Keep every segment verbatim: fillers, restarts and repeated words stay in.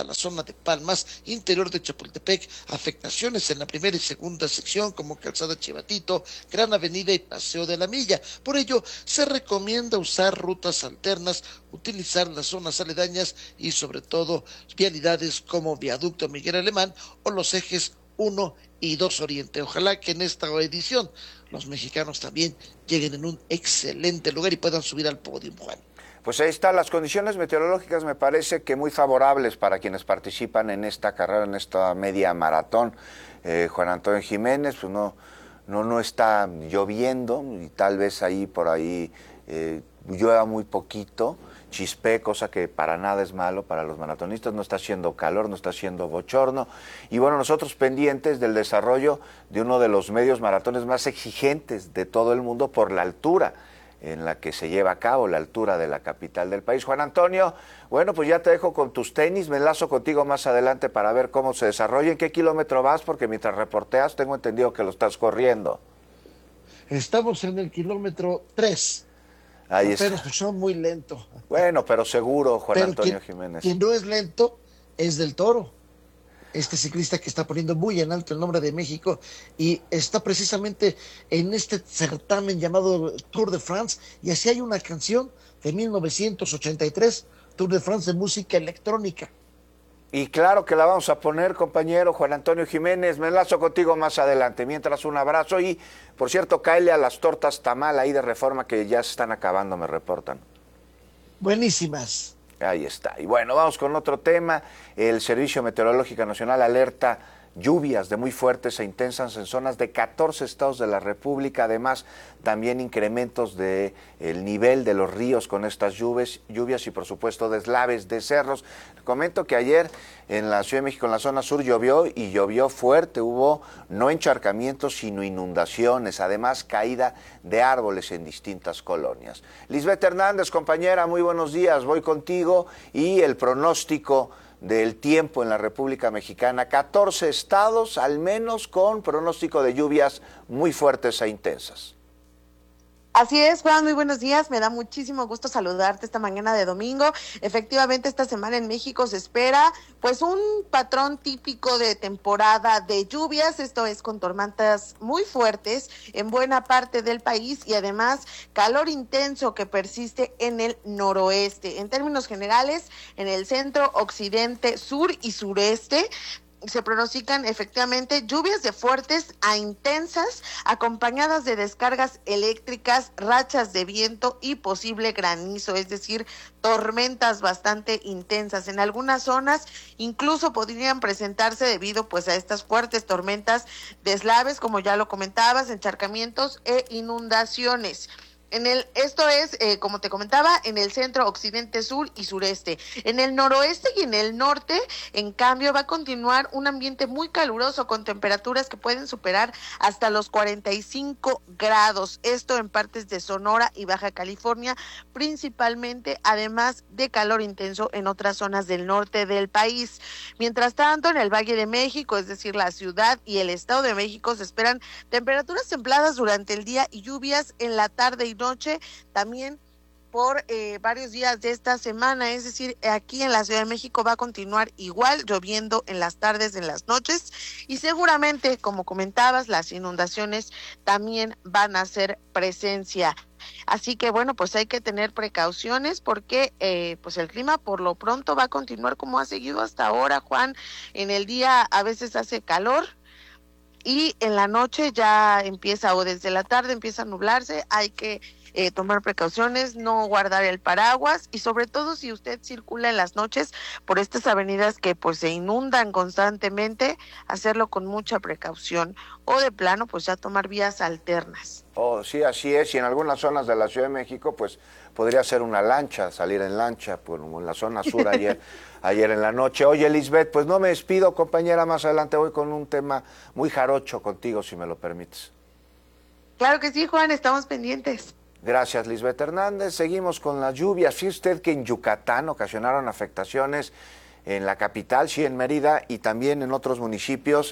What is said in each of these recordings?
hasta la zona de Palmas, interior de Chapultepec, afectaciones en la primera y segunda sección como Calzada Chivatito, Gran Avenida y Paseo de la Milla. Por ello, se recomienda usar rutas alternas, utilizar las zonas aledañas y sobre todo vialidades como Viaducto Miguel Alemán o los ejes uno y dos Oriente. Ojalá que en esta edición los mexicanos también lleguen en un excelente lugar y puedan subir al podio, Juan. Pues ahí están las condiciones meteorológicas, me parece que muy favorables para quienes participan en esta carrera, en esta media maratón. Eh, Juan Antonio Jiménez, pues no, no, no está lloviendo y tal vez ahí por ahí eh, llueva muy poquito, chispé, cosa que para nada es malo para los maratonistas, no está haciendo calor, no está haciendo bochorno. Y bueno, nosotros pendientes del desarrollo de uno de los medios maratones más exigentes de todo el mundo por la altura en la que se lleva a cabo, la altura de la capital del país. Juan Antonio, bueno, pues ya te dejo con tus tenis, me enlazo contigo más adelante para ver cómo se desarrolla. ¿En qué kilómetro vas? Porque mientras reporteas tengo entendido que lo estás corriendo. Estamos en el kilómetro tres. Ahí pero está. son muy lento. Bueno, pero seguro, Juan pero Antonio quien, Jiménez. Quien no es lento es Del Toro, este ciclista que está poniendo muy en alto el nombre de México y está precisamente en este certamen llamado Tour de France, y así hay una canción de mil novecientos ochenta y tres, Tour de France de música electrónica. Y claro que la vamos a poner, compañero Juan Antonio Jiménez, me enlazo contigo más adelante. Mientras, un abrazo y, por cierto, cáele a las tortas tamal ahí de Reforma que ya se están acabando, me reportan. Buenísimas. Ahí está. Y bueno, vamos con otro tema. El Servicio Meteorológico Nacional alerta lluvias de muy fuertes e intensas en zonas de catorce estados de la República. Además, también incrementos del nivel de los ríos con estas lluvias, lluvias y, por supuesto, deslaves de cerros. Comento que ayer en la Ciudad de México, en la zona sur, llovió y llovió fuerte. Hubo no encharcamientos, sino inundaciones. Además, caída de árboles en distintas colonias. Lisbeth Hernández, compañera, muy buenos días. Voy contigo y el pronóstico del tiempo en la República Mexicana. catorce estados, al menos, con pronóstico de lluvias muy fuertes e intensas. Así es, Juan, muy buenos días. Me da muchísimo gusto saludarte esta mañana de domingo. Efectivamente, esta semana en México se espera pues un patrón típico de temporada de lluvias, esto es con tormentas muy fuertes en buena parte del país y además calor intenso que persiste en el noroeste. En términos generales, en el centro, occidente, sur y sureste, se pronostican efectivamente lluvias de fuertes a intensas, acompañadas de descargas eléctricas, rachas de viento y posible granizo, es decir, tormentas bastante intensas. En algunas zonas incluso podrían presentarse debido pues a estas fuertes tormentas deslaves, como ya lo comentabas, encharcamientos e inundaciones. En el, esto es, eh, como te comentaba, en el centro, occidente, sur y sureste. En el noroeste y en el norte, en cambio, va a continuar un ambiente muy caluroso con temperaturas que pueden superar hasta los cuarenta y cinco grados. Esto en partes de Sonora y Baja California, principalmente, además de calor intenso en otras zonas del norte del país. Mientras tanto, en el Valle de México, es decir, la ciudad y el Estado de México, se esperan temperaturas templadas durante el día y lluvias en la tarde y noche, también por eh, varios días de esta semana, es decir, aquí en la Ciudad de México va a continuar igual, lloviendo en las tardes, en las noches, y seguramente, como comentabas, las inundaciones también van a hacer presencia. Así que bueno, pues hay que tener precauciones porque eh, pues el clima por lo pronto va a continuar como ha seguido hasta ahora, Juan. En el día a veces hace calor, y en la noche ya empieza, o desde la tarde empieza a nublarse. Hay que eh, tomar precauciones, no guardar el paraguas, y sobre todo si usted circula en las noches por estas avenidas que pues se inundan constantemente, hacerlo con mucha precaución, o de plano pues ya tomar vías alternas. Oh, sí, así es, y en algunas zonas de la Ciudad de México pues podría ser una lancha, salir en lancha, pues, en la zona sur ayer, ayer en la noche. Oye, Lisbeth, pues no me despido, compañera, más adelante voy con un tema muy jarocho contigo, si me lo permites. Claro que sí, Juan, estamos pendientes. Gracias, Lisbeth Hernández. Seguimos con las lluvias. Fíjese usted que en Yucatán ocasionaron afectaciones en la capital, sí, en Mérida, y también en otros municipios.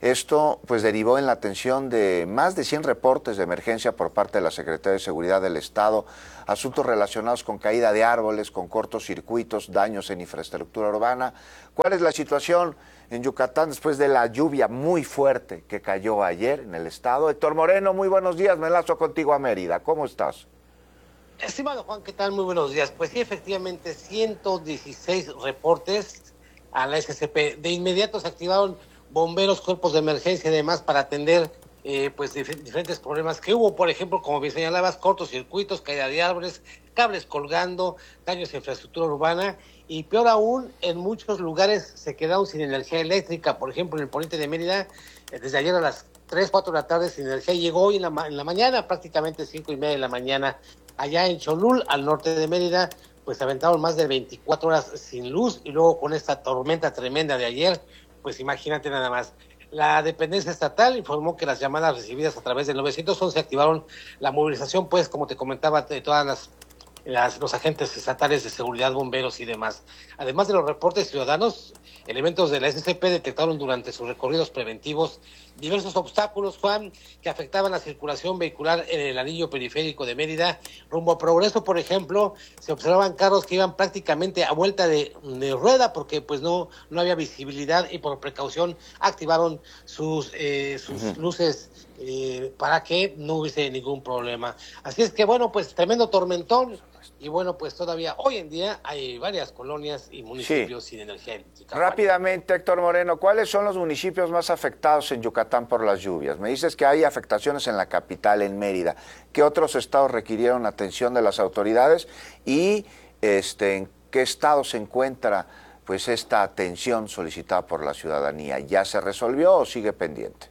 Esto pues derivó en la atención de más de cien reportes de emergencia por parte de la Secretaría de Seguridad del Estado, asuntos relacionados con caída de árboles, con cortocircuitos, daños en infraestructura urbana. ¿Cuál es la situación en Yucatán después de la lluvia muy fuerte que cayó ayer en el estado? Héctor Moreno, muy buenos días, me enlazo contigo a Mérida, ¿cómo estás? Estimado Juan, ¿qué tal? Muy buenos días. Pues sí, efectivamente, ciento dieciséis reportes a la S C P. De inmediato se activaron bomberos, cuerpos de emergencia y demás para atender eh, pues dif diferentes problemas que hubo. Por ejemplo, como bien señalabas, cortocircuitos, caída de árboles, cables colgando, daños en infraestructura urbana y peor aún, en muchos lugares se quedaron sin energía eléctrica. Por ejemplo, en el poniente de Mérida, eh, desde ayer a las tres, cuatro de la tarde sin energía, llegó hoy en la, ma en la mañana, prácticamente cinco y media de la mañana. Allá en Cholul, al norte de Mérida, pues aventaron más de veinticuatro horas sin luz y luego con esta tormenta tremenda de ayer, pues imagínate nada más. La dependencia estatal informó que las llamadas recibidas a través del nueve once activaron la movilización, pues como te comentaba, de todas las, las los agentes estatales de seguridad, bomberos y demás. Además de los reportes ciudadanos, elementos de la S C P detectaron durante sus recorridos preventivos diversos obstáculos, Juan, que afectaban la circulación vehicular en el anillo periférico de Mérida. Rumbo a Progreso, por ejemplo, se observaban carros que iban prácticamente a vuelta de, de rueda porque pues no, no había visibilidad y por precaución activaron sus, eh, sus uh-huh. luces eh, para que no hubiese ningún problema. Así es que bueno, pues tremendo tormentón. Y bueno, pues todavía hoy en día hay varias colonias y municipios sí. sin energía eléctrica. Rápidamente, Héctor Moreno, ¿cuáles son los municipios más afectados en Yucatán por las lluvias? Me dices que hay afectaciones en la capital, en Mérida. ¿Qué otros estados requirieron atención de las autoridades? Y este, ¿en qué estado se encuentra pues esta atención solicitada por la ciudadanía? ¿Ya se resolvió o sigue pendiente?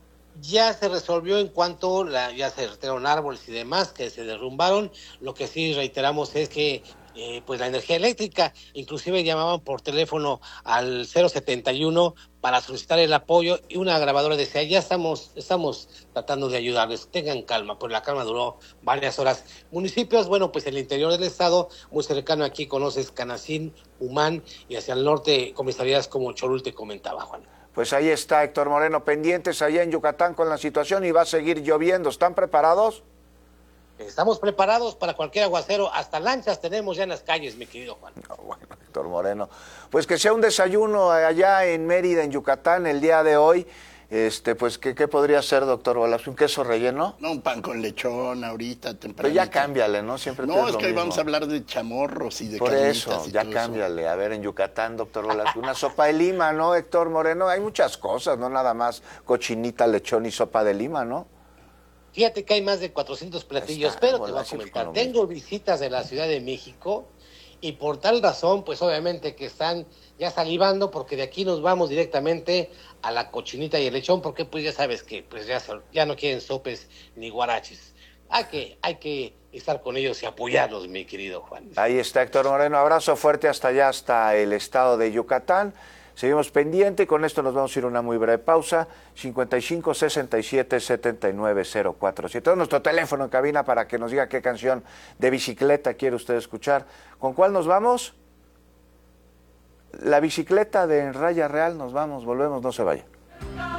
Ya se resolvió en cuanto la, ya se retiraron árboles y demás que se derrumbaron. Lo que sí reiteramos es que eh, pues la energía eléctrica, inclusive llamaban por teléfono al cero setenta y uno para solicitar el apoyo y una grabadora decía, ya estamos, estamos tratando de ayudarles, tengan calma, pues la calma duró varias horas. Municipios, bueno, pues en el interior del estado, muy cercano aquí conoces Canacín, Humán y hacia el norte comisarías como Cholul te comentaba, Juan. Pues ahí está Héctor Moreno, pendientes allá en Yucatán con la situación y va a seguir lloviendo. ¿Están preparados? Estamos preparados para cualquier aguacero, hasta lanchas tenemos ya en las calles, mi querido Juan. No, bueno, Héctor Moreno, pues que sea un desayuno allá en Mérida, en Yucatán, el día de hoy. Este, pues, ¿qué, qué podría ser, doctor Bolas? ¿Un queso relleno? No, un pan con lechón ahorita, tempranito. Pero ya cámbiale, ¿no? Siempre No, es lo que hoy mismo. vamos a hablar de chamorros y de Por carnitas eso, y ya todo cámbiale. Eso. A ver, en Yucatán, doctor Bolas, una sopa de lima, ¿no, Héctor Moreno? Hay muchas cosas, no nada más cochinita, lechón y sopa de lima, ¿no? Fíjate que hay más de cuatrocientos platillos, Está, pero bueno, te voy a así comentar, tengo visitas de la Ciudad de México y por tal razón, pues obviamente que están ya salivando porque de aquí nos vamos directamente a la cochinita y el lechón, porque pues ya sabes que pues ya, ya no quieren sopes ni guaraches. Hay que, hay que estar con ellos y apoyarlos, mi querido Juan. Ahí está Héctor Moreno, abrazo fuerte hasta allá, hasta el estado de Yucatán. Seguimos pendiente y con esto nos vamos a ir a una muy breve pausa. cincuenta y cinco, sesenta y siete, setenta y nueve, cero cuatro siete. Nuestro teléfono en cabina para que nos diga qué canción de bicicleta quiere usted escuchar. ¿Con cuál nos vamos? La bicicleta de En Raya Real, nos vamos, volvemos, no se vaya.